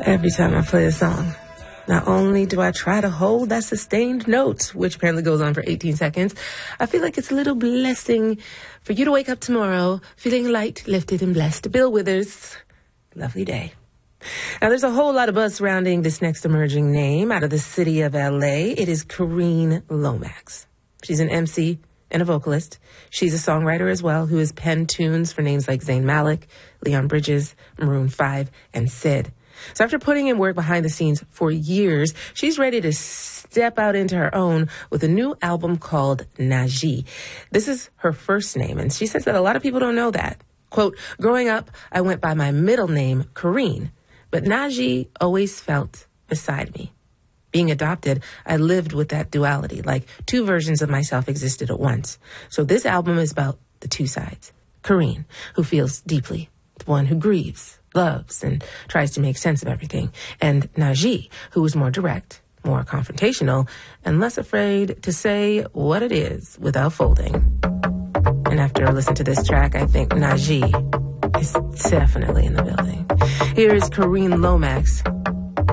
Every time I play a song, not only do I try to hold that sustained note, which apparently goes on for 18 seconds, I feel like it's a little blessing for you to wake up tomorrow feeling light, lifted, and blessed. Bill Withers, lovely day. Now, there's a whole lot of buzz surrounding this next emerging name out of the city of L.A. It is Karine Lomax. She's an MC and a vocalist. She's a songwriter as well who has penned tunes for names like Zayn Malik, Leon Bridges, Maroon 5, and Syd. So after putting in work behind the scenes for years, she's ready to step out into her own with a new album called Naji. This is her first name, and she says that a lot of people don't know that. Quote, growing up, I went by my middle name, Karine, but Naji always felt beside me. Being adopted, I lived with that duality, like two versions of myself existed at once. So this album is about the two sides. Karine, who feels deeply, the one who grieves, loves, and tries to make sense of everything. And Naji, who is more direct, more confrontational, and less afraid to say what it is without folding. And after I listen to this track, I think Naji is definitely in the building. Here is Karine Lomax